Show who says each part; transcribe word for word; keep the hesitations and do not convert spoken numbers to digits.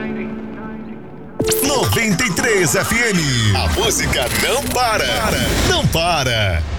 Speaker 1: noventa e três F M. A música não para. Não para.